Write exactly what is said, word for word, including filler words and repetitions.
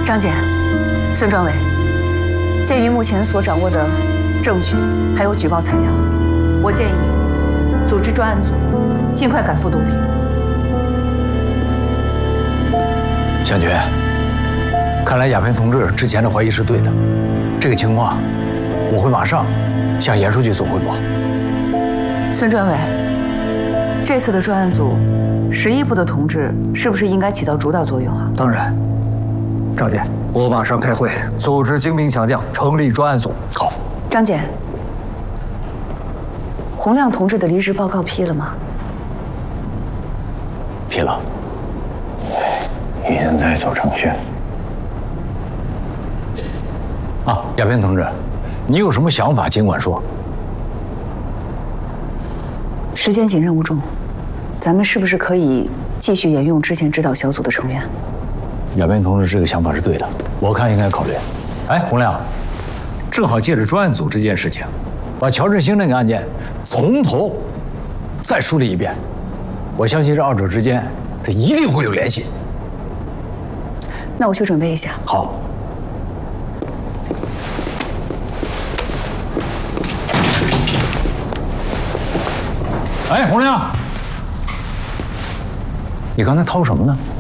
张检、孙专委，鉴于目前所掌握的证据还有举报材料，我建议组织专案组尽快赶赴东平。 向军，看来亚平同志之前的怀疑是对的，这个情况我会马上向严书记所汇报。 孙专委，这次的专案组，十一部的同志是不是应该起到主导作用啊？ 当然，张检，我马上开会，组织精兵强将，成立专案组。 好。 张检，洪亮同志的离职报告批了吗？ 批了，已经在走程序。啊，亚平同志，你有什么想法尽管说。 时间紧，任务重，咱们是不是可以继续沿用之前指导小组的成员？ 亚平同志这个想法是对的，我看应该考虑。哎，洪亮，正好借着专案组这件事情，把乔振兴那个案件从头再梳理一遍。我相信这二者之间，他一定会有联系。 那我去准备一下。 好。哎，洪亮，你刚才掏什么呢？